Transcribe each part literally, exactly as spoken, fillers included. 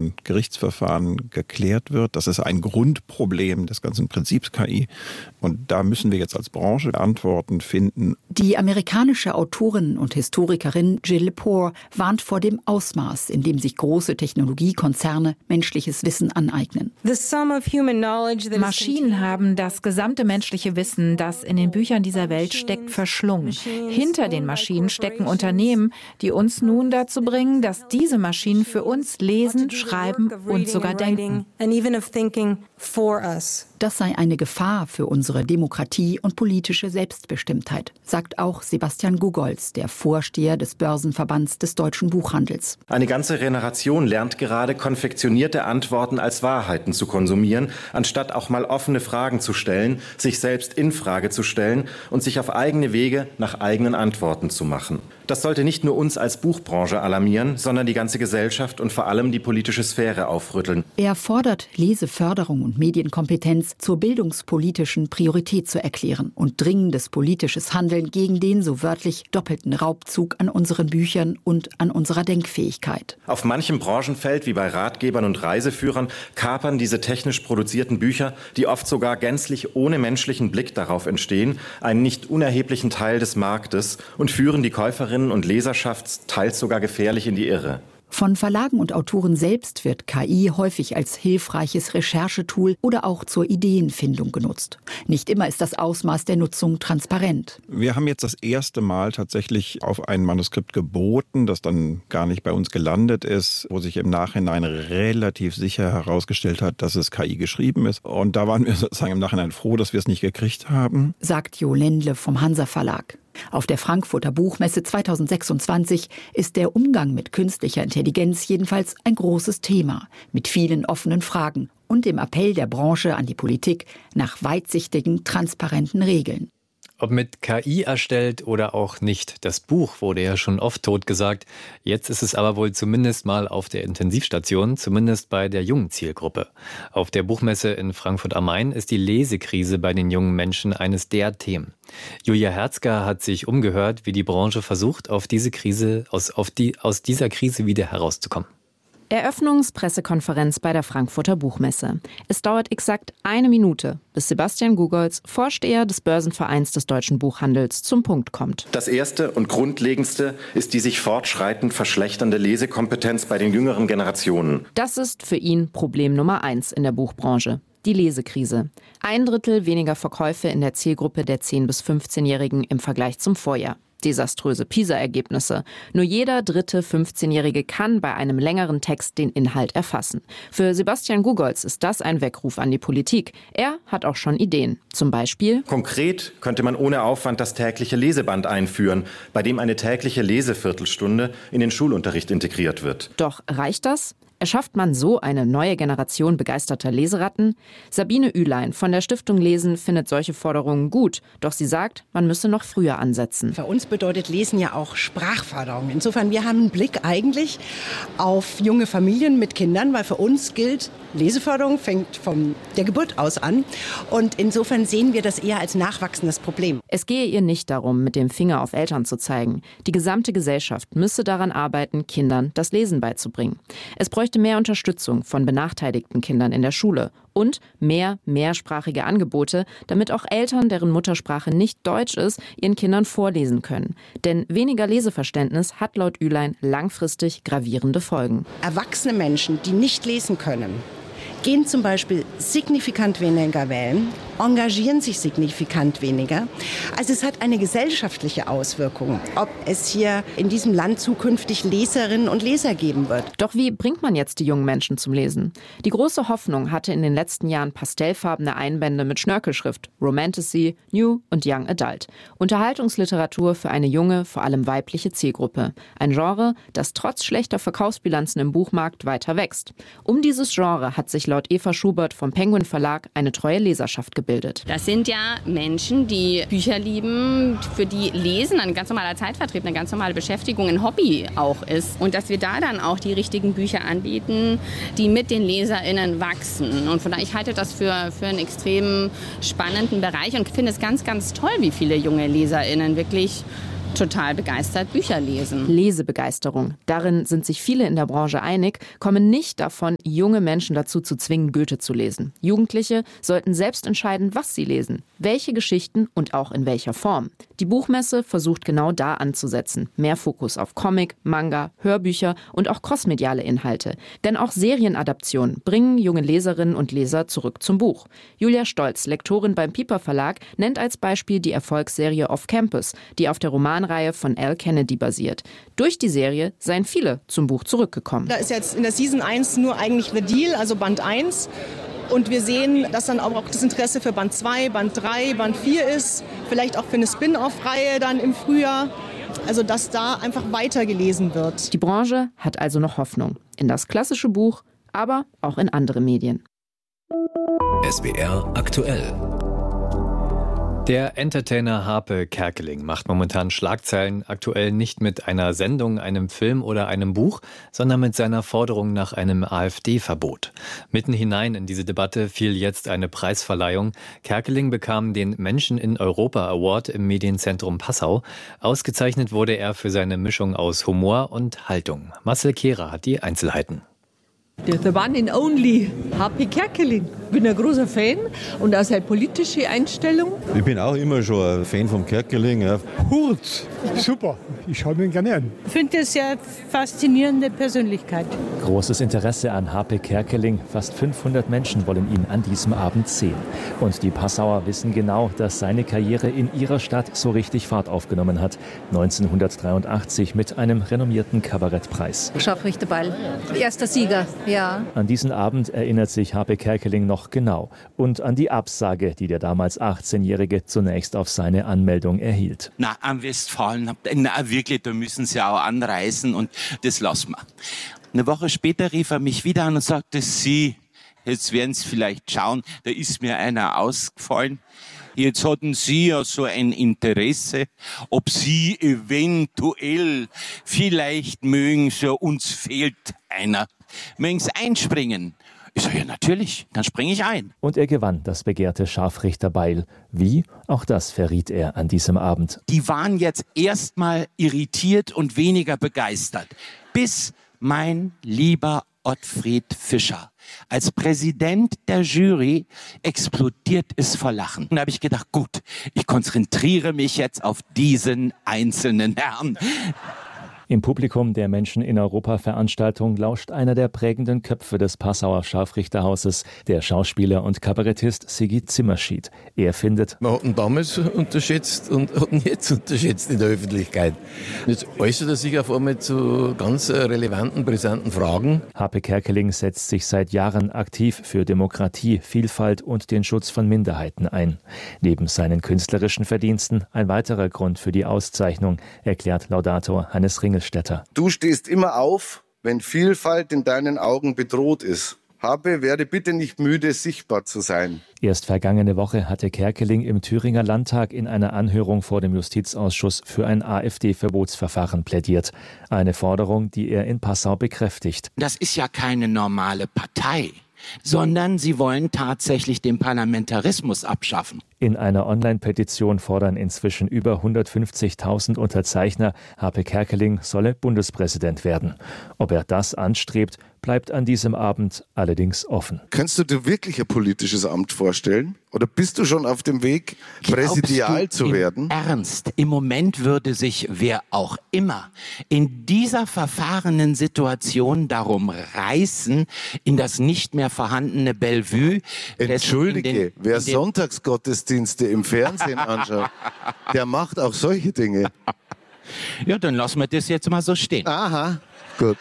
von Gerichtsverfahren geklärt wird. Das ist ein Grundproblem des ganzen Prinzips K I. Und da müssen wir jetzt als Branche Antworten finden. Die amerikanische Autorin und Historikerin Jill Lepore warnt vor dem Ausmaß, in dem sich große Technologiekonzerne menschliches Wissen aneignen. Maschinen haben das gesamte menschliche Wissen, das in den Büchern dieser Welt steckt, verschlungen. Hinter den Maschinen stecken Unternehmen, die uns nun dazu bringen, dass diese Maschinen für uns lesen, schreiben und sogar denken. Das sei eine Gefahr für unsere Demokratie und politische Selbstbestimmtheit, sagt auch Sebastian Gugolz, der Vorsteher des Börsenverbands des deutschen Buchhandels. Eine ganze Generation lernt gerade, konfektionierte Antworten als Wahrheiten zu konsumieren, anstatt auch mal offene Fragen zu stellen, sich selbst in Frage zu stellen und sich auf eigene Wege nach eigenen Antworten zu machen. Das sollte nicht nur uns als Buchbranche alarmieren, sondern die ganze Gesellschaft und vor allem die politische Sphäre aufrütteln. Er fordert, Leseförderung und Medienkompetenz zur bildungspolitischen Priorität zu erklären und dringendes politisches Handeln gegen den so wörtlich doppelten Raubzug an unseren Büchern und an unserer Denkfähigkeit. Auf manchem Branchenfeld, wie bei Ratgebern und Reiseführern, kapern diese technisch produzierten Bücher, die oft sogar gänzlich ohne menschlichen Blick darauf entstehen, einen nicht unerheblichen Teil des Marktes und führen die Käuferinnen und Leserschaft teils sogar gefährlich in die Irre. Von Verlagen und Autoren selbst wird K I häufig als hilfreiches Recherchetool oder auch zur Ideenfindung genutzt. Nicht immer ist das Ausmaß der Nutzung transparent. Wir haben jetzt das erste Mal tatsächlich auf ein Manuskript geboten, das dann gar nicht bei uns gelandet ist, wo sich im Nachhinein relativ sicher herausgestellt hat, dass es K I geschrieben ist. Und da waren wir sozusagen im Nachhinein froh, dass wir es nicht gekriegt haben. Sagt Jo Lendle vom Hansa Verlag. Auf der Frankfurter Buchmesse zweitausendsechsundzwanzig ist der Umgang mit künstlicher Intelligenz jedenfalls ein großes Thema, mit vielen offenen Fragen und dem Appell der Branche an die Politik nach weitsichtigen, transparenten Regeln. Ob mit K I erstellt oder auch nicht. Das Buch wurde ja schon oft totgesagt. Jetzt ist es aber wohl zumindest mal auf der Intensivstation, zumindest bei der jungen Zielgruppe. Auf der Buchmesse in Frankfurt am Main ist die Lesekrise bei den jungen Menschen eines der Themen. Julia Herzger hat sich umgehört, wie die Branche versucht, auf diese Krise, aus, auf die, aus dieser Krise wieder herauszukommen. Eröffnungspressekonferenz bei der Frankfurter Buchmesse. Es dauert exakt eine Minute, bis Sebastian Gugolz, Vorsteher des Börsenvereins des deutschen Buchhandels, zum Punkt kommt. Das Erste und Grundlegendste ist die sich fortschreitend verschlechternde Lesekompetenz bei den jüngeren Generationen. Das ist für ihn Problem Nummer eins in der Buchbranche. Die Lesekrise. Ein Drittel weniger Verkäufe in der Zielgruppe der zehn- bis fünfzehnjährigen im Vergleich zum Vorjahr. Desaströse PISA-Ergebnisse. Nur jeder dritte fünfzehnjährige kann bei einem längeren Text den Inhalt erfassen. Für Sebastian Gugolz ist das ein Weckruf an die Politik. Er hat auch schon Ideen. Zum Beispiel: Konkret könnte man ohne Aufwand das tägliche Leseband einführen, bei dem eine tägliche Leseviertelstunde in den Schulunterricht integriert wird. Doch reicht das? Erschafft man so eine neue Generation begeisterter Leseratten? Sabine Ülein von der Stiftung Lesen findet solche Forderungen gut. Doch sie sagt, man müsse noch früher ansetzen. Für uns bedeutet Lesen ja auch Sprachförderung. Insofern, wir haben einen Blick eigentlich auf junge Familien mit Kindern, weil für uns gilt, Leseförderung fängt von der Geburt aus an. Und insofern sehen wir das eher als nachwachsendes Problem. Es gehe ihr nicht darum, mit dem Finger auf Eltern zu zeigen. Die gesamte Gesellschaft müsse daran arbeiten, Kindern das Lesen beizubringen. Es bräuchte mehr Unterstützung von benachteiligten Kindern in der Schule und mehr mehrsprachige Angebote, damit auch Eltern, deren Muttersprache nicht Deutsch ist, ihren Kindern vorlesen können. Denn weniger Leseverständnis hat laut Ülein langfristig gravierende Folgen. Erwachsene Menschen, die nicht lesen können, gehen zum Beispiel signifikant weniger wählen, engagieren sich signifikant weniger. Also es hat eine gesellschaftliche Auswirkung, ob es hier in diesem Land zukünftig Leserinnen und Leser geben wird. Doch wie bringt man jetzt die jungen Menschen zum Lesen? Die große Hoffnung hatte in den letzten Jahren pastellfarbene Einbände mit Schnörkelschrift, Romantasy, New und Young Adult. Unterhaltungsliteratur für eine junge, vor allem weibliche Zielgruppe. Ein Genre, das trotz schlechter Verkaufsbilanzen im Buchmarkt weiter wächst. Um dieses Genre hat sich laut Eva Schubert vom Penguin Verlag eine treue Leserschaft gebildet. Das sind ja Menschen, die Bücher lieben, für die Lesen ein ganz normaler Zeitvertrieb, eine ganz normale Beschäftigung, ein Hobby auch ist. Und dass wir da dann auch die richtigen Bücher anbieten, die mit den LeserInnen wachsen. Und von daher, ich halte das für, für einen extrem spannenden Bereich und finde es ganz, ganz toll, wie viele junge LeserInnen wirklich total begeistert Bücher lesen. Lesebegeisterung. Darin sind sich viele in der Branche einig, kommen nicht davon, junge Menschen dazu zu zwingen, Goethe zu lesen. Jugendliche sollten selbst entscheiden, was sie lesen, welche Geschichten und auch in welcher Form. Die Buchmesse versucht genau da anzusetzen. Mehr Fokus auf Comic, Manga, Hörbücher und auch crossmediale Inhalte. Denn auch Serienadaptionen bringen junge Leserinnen und Leser zurück zum Buch. Julia Stolz, Lektorin beim Piper Verlag, nennt als Beispiel die Erfolgsserie Off Campus, die auf der Romanreihe von Al Kennedy basiert. Durch die Serie seien viele zum Buch zurückgekommen. Da ist jetzt in der Season eins nur eigentlich The Deal, also Band eins. Und wir sehen, dass dann auch das Interesse für Band zwei, Band drei, Band vier ist. Vielleicht auch für eine Spin-off-Reihe dann im Frühjahr. Also dass da einfach weitergelesen wird. Die Branche hat also noch Hoffnung. In das klassische Buch, aber auch in andere Medien. S W R aktuell. Der Entertainer Harpe Kerkeling macht momentan Schlagzeilen, aktuell nicht mit einer Sendung, einem Film oder einem Buch, sondern mit seiner Forderung nach einem AfD-Verbot. Mitten hinein in diese Debatte fiel jetzt eine Preisverleihung. Kerkeling bekam den Menschen in Europa Award im Medienzentrum Passau. Ausgezeichnet wurde er für seine Mischung aus Humor und Haltung. Marcel Kehrer hat die Einzelheiten. The one and only Harpe Kerkeling. Ich bin ein großer Fan und auch seine politische Einstellung. Ich bin auch immer schon ein Fan vom Kerkeling. Ja. Hut, super, ich schaue mir ihn gerne an. Ich finde es eine faszinierende Persönlichkeit. Großes Interesse an Harpe Kerkeling. Fast fünfhundert Menschen wollen ihn an diesem Abend sehen. Und die Passauer wissen genau, dass seine Karriere in ihrer Stadt so richtig Fahrt aufgenommen hat. neunzehnhundertdreiundachtzig mit einem renommierten Kabarettpreis. Scharfrichterball, erster Sieger. Ja. An diesen Abend erinnert sich Harpe Kerkeling noch genau und an die Absage, die der damals achtzehnjährige zunächst auf seine Anmeldung erhielt. Na, am Westfalen, na wirklich, da müssen Sie auch anreisen und das lassen wir. Eine Woche später rief er mich wieder an und sagte, Sie, jetzt werden Sie vielleicht schauen, da ist mir einer ausgefallen. Jetzt hatten Sie ja so ein Interesse, ob Sie eventuell, vielleicht mögen Sie, uns fehlt einer. Mögen Sie einspringen? Ich sage, ja natürlich, dann springe ich ein. Und er gewann das begehrte Scharfrichterbeil. Wie? Auch das verriet er an diesem Abend. Die waren jetzt erstmal irritiert und weniger begeistert. Bis mein lieber Ottfried Fischer als Präsident der Jury explodiert es vor Lachen. Und da habe ich gedacht, gut, ich konzentriere mich jetzt auf diesen einzelnen Herrn. Im Publikum der Menschen in Europa-Veranstaltung lauscht einer der prägenden Köpfe des Passauer Scharfrichterhauses, der Schauspieler und Kabarettist Sigi Zimmerschied. Er findet, man hat ihn damals unterschätzt und hat ihn jetzt unterschätzt in der Öffentlichkeit. Jetzt äußert er sich auf einmal zu ganz relevanten, brisanten Fragen. Harpe Kerkeling setzt sich seit Jahren aktiv für Demokratie, Vielfalt und den Schutz von Minderheiten ein. Neben seinen künstlerischen Verdiensten ein weiterer Grund für die Auszeichnung, erklärt Laudator Hannes Ringel. Du stehst immer auf, wenn Vielfalt in deinen Augen bedroht ist. Harpe, werde bitte nicht müde, sichtbar zu sein. Erst vergangene Woche hatte Kerkeling im Thüringer Landtag in einer Anhörung vor dem Justizausschuss für ein AfD-Verbotsverfahren plädiert. Eine Forderung, die er in Passau bekräftigt. Das ist ja keine normale Partei, sondern sie wollen tatsächlich den Parlamentarismus abschaffen. In einer Online-Petition fordern inzwischen über hundertfünfzigtausend Unterzeichner, Harpe Kerkeling solle Bundespräsident werden. Ob er das anstrebt, bleibt an diesem Abend allerdings offen. Kannst du dir wirklich ein politisches Amt vorstellen? Oder bist du schon auf dem Weg, präsidial zu werden? Ernst, im Moment würde sich wer auch immer in dieser verfahrenen Situation darum reißen, in das nicht mehr vorhandene Bellevue. Entschuldige, den, wer Sonntagsgottesdienste im Fernsehen anschaut, der macht auch solche Dinge. Ja, dann lassen wir das jetzt mal so stehen. Aha, gut.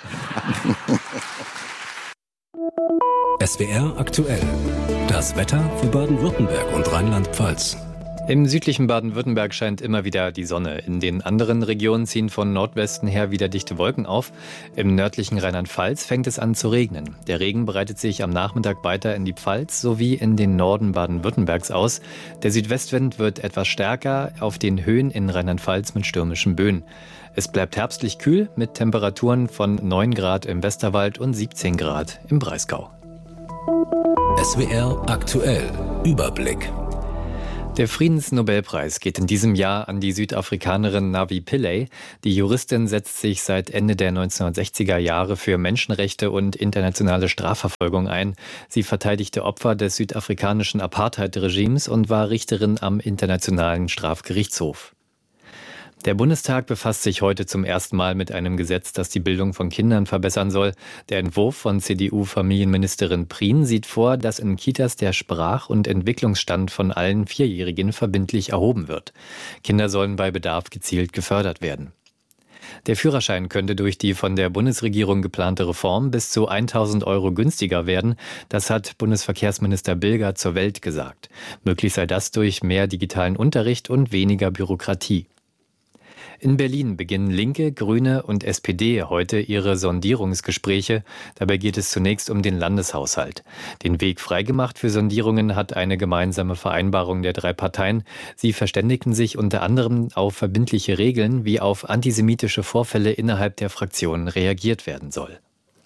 S W R aktuell. Das Wetter für Baden-Württemberg und Rheinland-Pfalz. Im südlichen Baden-Württemberg scheint immer wieder die Sonne. In den anderen Regionen ziehen von Nordwesten her wieder dichte Wolken auf. Im nördlichen Rheinland-Pfalz fängt es an zu regnen. Der Regen breitet sich am Nachmittag weiter in die Pfalz sowie in den Norden Baden-Württembergs aus. Der Südwestwind wird etwas stärker, auf den Höhen in Rheinland-Pfalz mit stürmischen Böen. Es bleibt herbstlich kühl mit Temperaturen von neun Grad im Westerwald und siebzehn Grad im Breisgau. S W R aktuell. Überblick. Der Friedensnobelpreis geht in diesem Jahr an die Südafrikanerin Navi Pillay. Die Juristin setzt sich seit Ende der neunzehnhundertsechziger Jahre für Menschenrechte und internationale Strafverfolgung ein. Sie verteidigte Opfer des südafrikanischen Apartheid-Regimes und war Richterin am Internationalen Strafgerichtshof. Der Bundestag befasst sich heute zum ersten Mal mit einem Gesetz, das die Bildung von Kindern verbessern soll. Der Entwurf von C D U-Familienministerin Prien sieht vor, dass in Kitas der Sprach- und Entwicklungsstand von allen Vierjährigen verbindlich erhoben wird. Kinder sollen bei Bedarf gezielt gefördert werden. Der Führerschein könnte durch die von der Bundesregierung geplante Reform bis zu tausend Euro günstiger werden. Das hat Bundesverkehrsminister Bilger zur Welt gesagt. Möglich sei das durch mehr digitalen Unterricht und weniger Bürokratie. In Berlin beginnen Linke, Grüne und S P D heute ihre Sondierungsgespräche. Dabei geht es zunächst um den Landeshaushalt. Den Weg freigemacht für Sondierungen hat eine gemeinsame Vereinbarung der drei Parteien. Sie verständigten sich unter anderem auf verbindliche Regeln, wie auf antisemitische Vorfälle innerhalb der Fraktionen reagiert werden soll.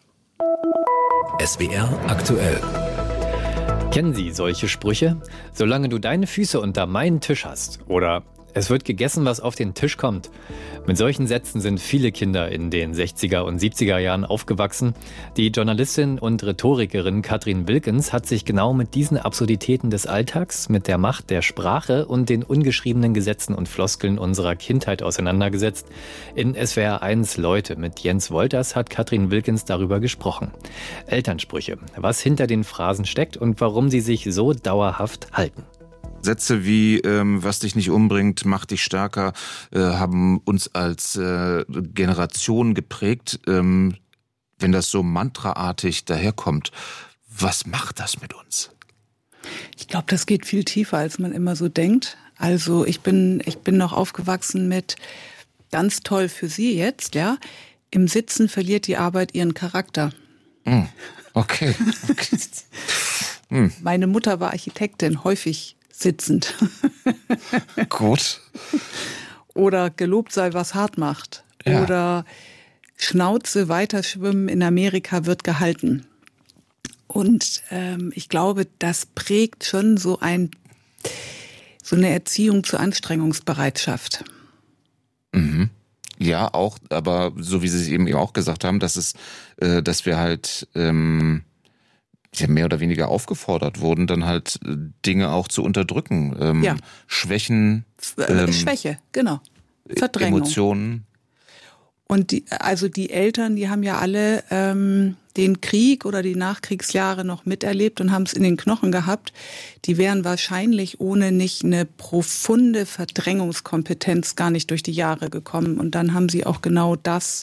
S W R aktuell. Kennen Sie solche Sprüche? Solange du deine Füße unter meinen Tisch hast oder es wird gegessen, was auf den Tisch kommt. Mit solchen Sätzen sind viele Kinder in den sechziger und siebziger Jahren aufgewachsen. Die Journalistin und Rhetorikerin Katrin Wilkens hat sich genau mit diesen Absurditäten des Alltags, mit der Macht der Sprache und den ungeschriebenen Gesetzen und Floskeln unserer Kindheit auseinandergesetzt. In S W R eins Leute mit Jens Wolters hat Katrin Wilkens darüber gesprochen. Elternsprüche, was hinter den Phrasen steckt und warum sie sich so dauerhaft halten. Sätze wie ähm, was dich nicht umbringt, macht dich stärker, äh, haben uns als äh, Generation geprägt. Ähm, wenn das so mantraartig daherkommt, was macht das mit uns? Ich glaube, das geht viel tiefer, als man immer so denkt. Also ich bin, ich bin noch aufgewachsen mit ganz toll für Sie jetzt, ja. Im Sitzen verliert die Arbeit ihren Charakter. Mm, okay. okay. mm. Meine Mutter war Architektin, häufig sitzend. Gut. Oder gelobt sei, was hart macht. Ja. Oder Schnauze weiterschwimmen in Amerika wird gehalten. Und ähm, ich glaube, das prägt schon so ein so eine Erziehung zur Anstrengungsbereitschaft. Mhm. Ja, auch, aber so wie Sie es eben auch gesagt haben, dass es, äh, dass wir halt ähm, ja, mehr oder weniger aufgefordert wurden, dann halt Dinge auch zu unterdrücken. Ähm, ja. Schwächen. Ähm, Schwäche, genau. Verdrängung. Emotionen. Und die, also die Eltern, die haben ja alle ähm, den Krieg oder die Nachkriegsjahre noch miterlebt und haben es in den Knochen gehabt. Die wären wahrscheinlich ohne nicht eine profunde Verdrängungskompetenz gar nicht durch die Jahre gekommen. Und dann haben sie auch genau das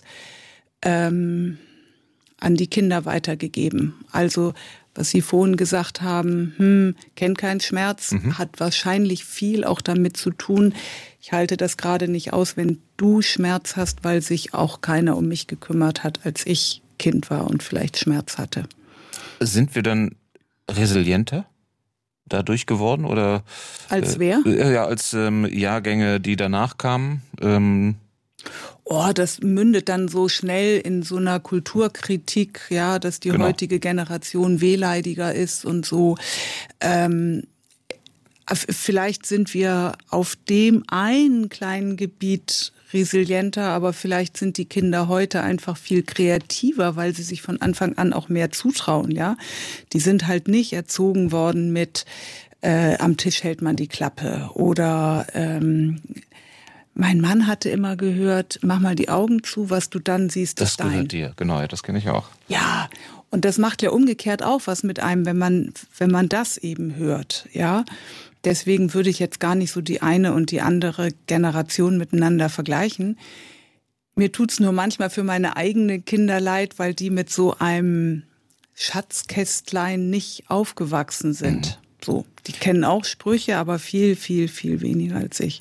ähm, an die Kinder weitergegeben. Also was Sie vorhin gesagt haben, hm, kennt keinen Schmerz, mhm. hat wahrscheinlich viel auch damit zu tun. Ich halte das gerade nicht aus, wenn du Schmerz hast, weil sich auch keiner um mich gekümmert hat, als ich Kind war und vielleicht Schmerz hatte. Sind wir dann resilienter dadurch geworden? Oder als wer? Äh, ja, als ähm, Jahrgänge, die danach kamen. Ähm Oh, das mündet dann so schnell in so einer Kulturkritik, ja, dass die genau. heutige Generation wehleidiger ist und so. Ähm, vielleicht sind wir auf dem einen kleinen Gebiet resilienter, aber vielleicht sind die Kinder heute einfach viel kreativer, weil sie sich von Anfang an auch mehr zutrauen, ja. Die sind halt nicht erzogen worden mit äh, am Tisch hält man die Klappe oder ähm, mein Mann hatte immer gehört, mach mal die Augen zu, was du dann siehst, das ist dein. Das gehört dir, genau, das kenne ich auch. Ja, und das macht ja umgekehrt auch was mit einem, wenn man, wenn man das eben hört, ja. Deswegen würde ich jetzt gar nicht so die eine und die andere Generation miteinander vergleichen. Mir tut's nur manchmal für meine eigene Kinder leid, weil die mit so einem Schatzkästlein nicht aufgewachsen sind. Mhm. So, die kennen auch Sprüche, aber viel, viel, viel weniger als ich.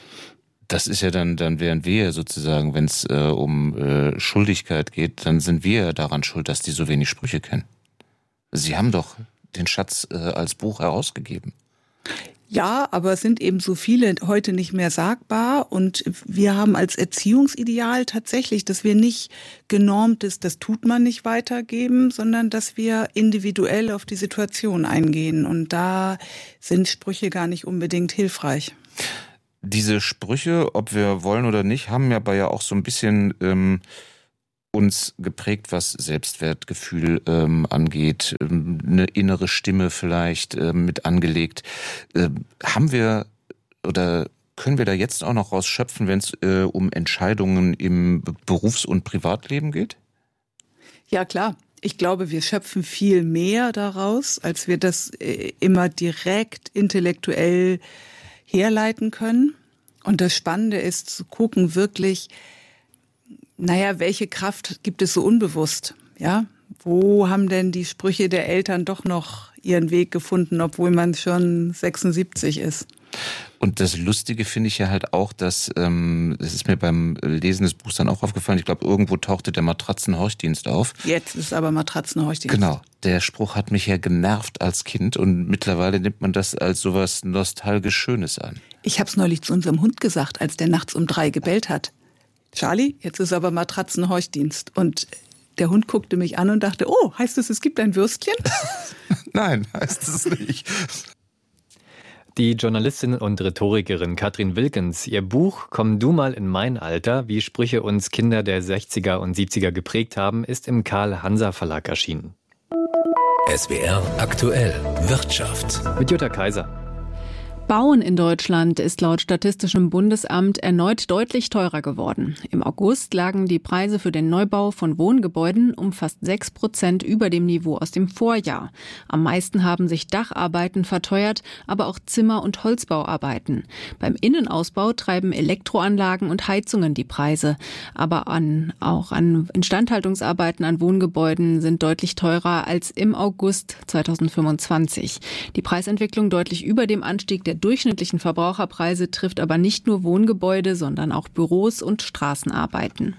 Das ist ja dann, dann wären wir sozusagen, wenn es äh, um äh, Schuldigkeit geht, dann sind wir daran schuld, dass die so wenig Sprüche kennen. Sie haben doch den Schatz äh, als Buch herausgegeben. Ja, aber es sind eben so viele heute nicht mehr sagbar. Und wir haben als Erziehungsideal tatsächlich, dass wir nicht genormtes, das tut man nicht weitergeben, sondern dass wir individuell auf die Situation eingehen. Und da sind Sprüche gar nicht unbedingt hilfreich. Diese Sprüche, ob wir wollen oder nicht, haben aber ja auch so ein bisschen ähm, uns geprägt, was Selbstwertgefühl ähm, angeht, ähm, eine innere Stimme vielleicht ähm, mit angelegt. Ähm, haben wir oder können wir da jetzt auch noch rausschöpfen, wenn es äh, um Entscheidungen im Berufs- und Privatleben geht? Ja, klar. Ich glaube, wir schöpfen viel mehr daraus, als wir das äh, immer direkt intellektuell herleiten können. Und das Spannende ist zu gucken, wirklich, naja, welche Kraft gibt es so unbewusst? Ja, wo haben denn die Sprüche der Eltern doch noch ihren Weg gefunden, obwohl man schon sechsundsiebzig ist? Und das Lustige finde ich ja halt auch, dass, ähm, das ist mir beim Lesen des Buchs dann auch aufgefallen, ich glaube, irgendwo tauchte der Matratzenhorchdienst auf. Jetzt ist aber Matratzenhorchdienst. Genau, der Spruch hat mich ja genervt als Kind und mittlerweile nimmt man das als sowas nostalgisch Schönes an. Ich habe es neulich zu unserem Hund gesagt, als der nachts um drei gebellt hat. Charlie, jetzt ist aber Matratzenhorchdienst. Und der Hund guckte mich an und dachte, oh, heißt es, es gibt ein Würstchen? Nein, heißt es nicht. Die Journalistin und Rhetorikerin Katrin Wilkens, ihr Buch »Komm du mal in mein Alter, wie Sprüche uns Kinder der sechziger und siebziger geprägt haben«, ist im Karl-Hanser Verlag erschienen. S W R aktuell Wirtschaft. Mit Jutta Kaiser. Bauen in Deutschland ist laut Statistischem Bundesamt erneut deutlich teurer geworden. Im August lagen die Preise für den Neubau von Wohngebäuden um fast sechs Prozent über dem Niveau aus dem Vorjahr. Am meisten haben sich Dacharbeiten verteuert, aber auch Zimmer- und Holzbauarbeiten. Beim Innenausbau treiben Elektroanlagen und Heizungen die Preise. Aber an, auch an Instandhaltungsarbeiten an Wohngebäuden sind deutlich teurer als im August zweitausendfünfundzwanzig. Die Preisentwicklung deutlich über dem Anstieg der durchschnittlichen Verbraucherpreise trifft aber nicht nur Wohngebäude, sondern auch Büros und Straßenarbeiten.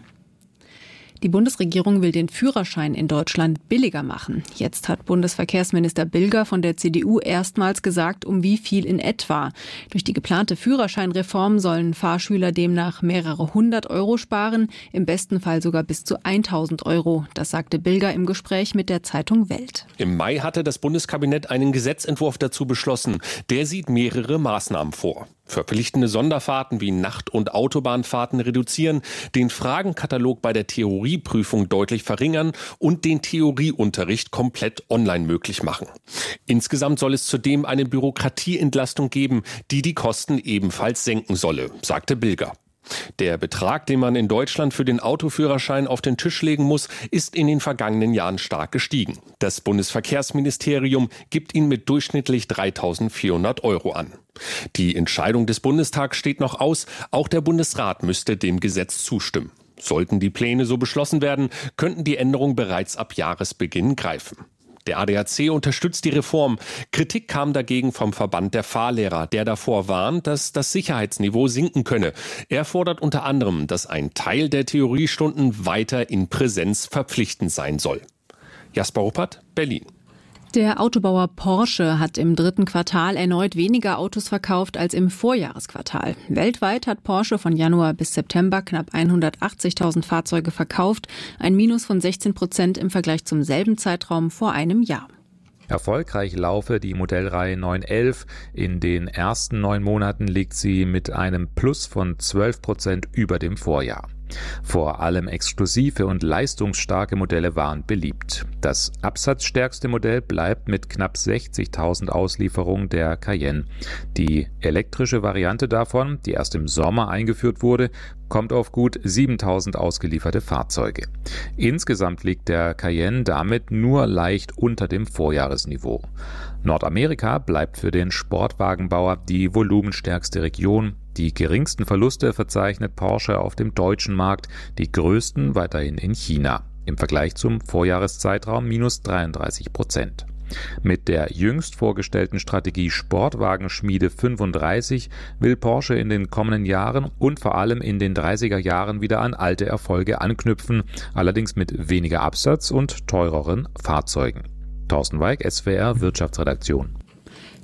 Die Bundesregierung will den Führerschein in Deutschland billiger machen. Jetzt hat Bundesverkehrsminister Bilger von der C D U erstmals gesagt, um wie viel in etwa. Durch die geplante Führerscheinreform sollen Fahrschüler demnach mehrere hundert Euro sparen, im besten Fall sogar bis zu tausend Euro. Das sagte Bilger im Gespräch mit der Zeitung Welt. Im Mai hatte das Bundeskabinett einen Gesetzentwurf dazu beschlossen. Der sieht mehrere Maßnahmen vor. Verpflichtende Sonderfahrten wie Nacht- und Autobahnfahrten reduzieren, den Fragenkatalog bei der Theorieprüfung deutlich verringern und den Theorieunterricht komplett online möglich machen. Insgesamt soll es zudem eine Bürokratieentlastung geben, die die Kosten ebenfalls senken solle, sagte Bilger. Der Betrag, den man in Deutschland für den Autoführerschein auf den Tisch legen muss, ist in den vergangenen Jahren stark gestiegen. Das Bundesverkehrsministerium gibt ihn mit durchschnittlich dreitausendvierhundert Euro an. Die Entscheidung des Bundestags steht noch aus. Auch der Bundesrat müsste dem Gesetz zustimmen. Sollten die Pläne so beschlossen werden, könnten die Änderungen bereits ab Jahresbeginn greifen. Der A D A C unterstützt die Reform. Kritik kam dagegen vom Verband der Fahrlehrer, der davor warnt, dass das Sicherheitsniveau sinken könne. Er fordert unter anderem, dass ein Teil der Theoriestunden weiter in Präsenz verpflichtend sein soll. Jasper Ruppert, Berlin. Der Autobauer Porsche hat im dritten Quartal erneut weniger Autos verkauft als im Vorjahresquartal. Weltweit hat Porsche von Januar bis September knapp hundertachtzigtausend Fahrzeuge verkauft, ein Minus von sechzehn Prozent im Vergleich zum selben Zeitraum vor einem Jahr. Erfolgreich laufe die Modellreihe neun elf. In den ersten neun Monaten liegt sie mit einem Plus von zwölf Prozent über dem Vorjahr. Vor allem exklusive und leistungsstarke Modelle waren beliebt. Das absatzstärkste Modell bleibt mit knapp sechzigtausend Auslieferungen der Cayenne. Die elektrische Variante davon, die erst im Sommer eingeführt wurde, kommt auf gut siebentausend ausgelieferte Fahrzeuge. Insgesamt liegt der Cayenne damit nur leicht unter dem Vorjahresniveau. Nordamerika bleibt für den Sportwagenbauer die volumenstärkste Region. Die geringsten Verluste verzeichnet Porsche auf dem deutschen Markt, die größten weiterhin in China. Im Vergleich zum Vorjahreszeitraum minus dreiunddreißig Prozent. Mit der jüngst vorgestellten Strategie Sportwagenschmiede fünfunddreißig will Porsche in den kommenden Jahren und vor allem in den dreißiger Jahren wieder an alte Erfolge anknüpfen, allerdings mit weniger Absatz und teureren Fahrzeugen. Thorsten Weig, S W R Wirtschaftsredaktion.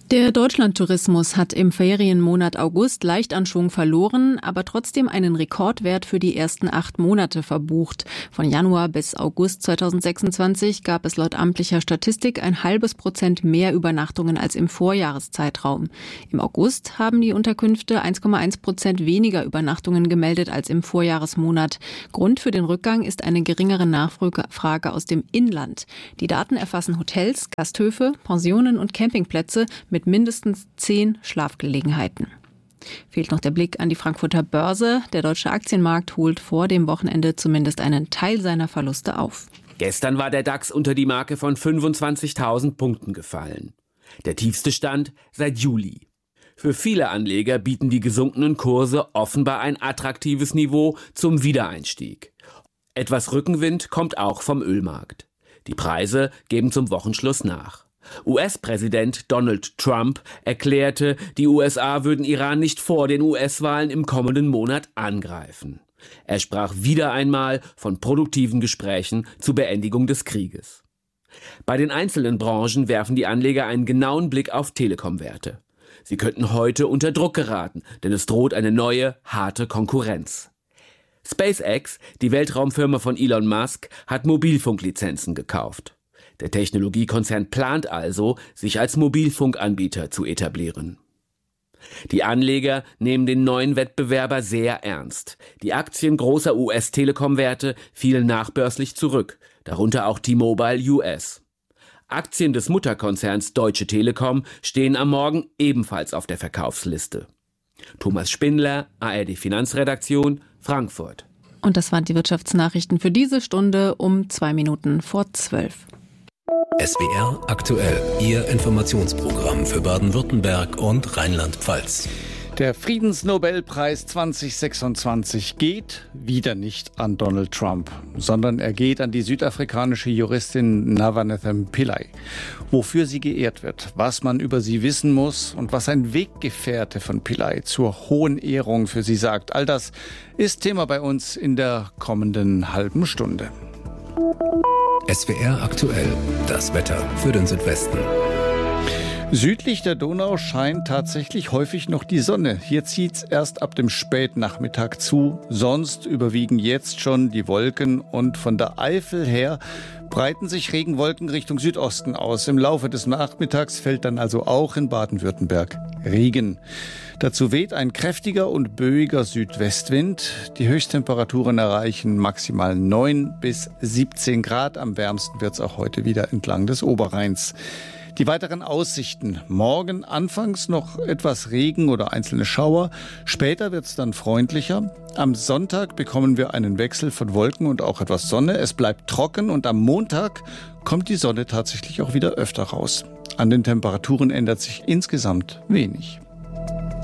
Der Deutschlandtourismus hat im Ferienmonat August leicht an Schwung verloren, aber trotzdem einen Rekordwert für die ersten acht Monate verbucht. Von Januar bis August zweitausendsechsundzwanzig gab es laut amtlicher Statistik ein halbes Prozent mehr Übernachtungen als im Vorjahreszeitraum. Im August haben die Unterkünfte eins Komma eins Prozent weniger Übernachtungen gemeldet als im Vorjahresmonat. Grund für den Rückgang ist eine geringere Nachfrage aus dem Inland. Die Daten erfassen Hotels, Gasthöfe, Pensionen und Campingplätze mit mindestens zehn Schlafgelegenheiten. Fehlt noch der Blick an die Frankfurter Börse. Der deutsche Aktienmarkt holt vor dem Wochenende zumindest einen Teil seiner Verluste auf. Gestern war der DAX unter die Marke von fünfundzwanzigtausend Punkten gefallen. Der tiefste Stand seit Juli. Für viele Anleger bieten die gesunkenen Kurse offenbar ein attraktives Niveau zum Wiedereinstieg. Etwas Rückenwind kommt auch vom Ölmarkt. Die Preise geben zum Wochenschluss nach. U S-Präsident Donald Trump erklärte, die U S A würden Iran nicht vor den U S-Wahlen im kommenden Monat angreifen. Er sprach wieder einmal von produktiven Gesprächen zur Beendigung des Krieges. Bei den einzelnen Branchen werfen die Anleger einen genauen Blick auf Telekom-Werte. Sie könnten heute unter Druck geraten, denn es droht eine neue, harte Konkurrenz. SpaceX, die Weltraumfirma von Elon Musk, hat Mobilfunklizenzen gekauft. Der Technologiekonzern plant also, sich als Mobilfunkanbieter zu etablieren. Die Anleger nehmen den neuen Wettbewerber sehr ernst. Die Aktien großer U S-Telekom-Werte fielen nachbörslich zurück, darunter auch T-Mobile U S. Aktien des Mutterkonzerns Deutsche Telekom stehen am Morgen ebenfalls auf der Verkaufsliste. Thomas Spindler, A R D Finanzredaktion, Frankfurt. Und das waren die Wirtschaftsnachrichten für diese Stunde um zwei Minuten vor zwölf. S W R aktuell, Ihr Informationsprogramm für Baden-Württemberg und Rheinland-Pfalz. Der Friedensnobelpreis zweitausendsechsundzwanzig geht wieder nicht an Donald Trump, sondern er geht an die südafrikanische Juristin Navanetha Pillay. Wofür sie geehrt wird, was man über sie wissen muss und was ein Weggefährte von Pillay zur hohen Ehrung für sie sagt, all das ist Thema bei uns in der kommenden halben Stunde. S W R aktuell, das Wetter für den Südwesten. Südlich der Donau scheint tatsächlich häufig noch die Sonne. Hier zieht's erst ab dem Spätnachmittag zu. Sonst überwiegen jetzt schon die Wolken und von der Eifel her breiten sich Regenwolken Richtung Südosten aus. Im Laufe des Nachmittags fällt dann also auch in Baden-Württemberg Regen. Dazu weht ein kräftiger und böiger Südwestwind. Die Höchsttemperaturen erreichen maximal neun bis siebzehn Grad. Am wärmsten wird's auch heute wieder entlang des Oberrheins. Die weiteren Aussichten. Morgen anfangs noch etwas Regen oder einzelne Schauer. Später wird es dann freundlicher. Am Sonntag bekommen wir einen Wechsel von Wolken und auch etwas Sonne. Es bleibt trocken und am Montag kommt die Sonne tatsächlich auch wieder öfter raus. An den Temperaturen ändert sich insgesamt wenig.